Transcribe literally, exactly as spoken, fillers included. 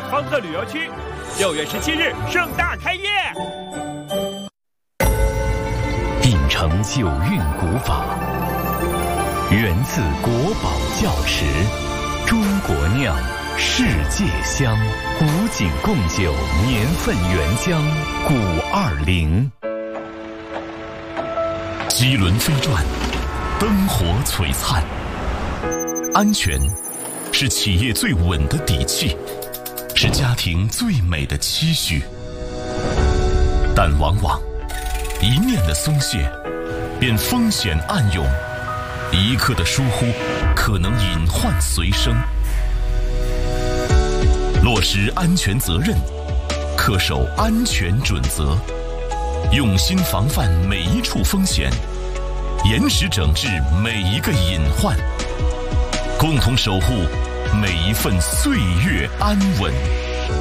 方特旅游区，六月十七日盛大开业。 秉承九韵古法，源自国宝窖池，中国酿，世界香，古井贡酒年份原浆古二零。 机轮飞转，灯火璀璨。安全是企业最稳的底气，是家庭最美的期许。但往往一念的松懈，便风险暗涌；一刻的疏忽，可能隐患随身。落实安全责任，恪守安全准则，用心防范每一处风险，严实整治每一个隐患，共同守护每一份岁月安稳。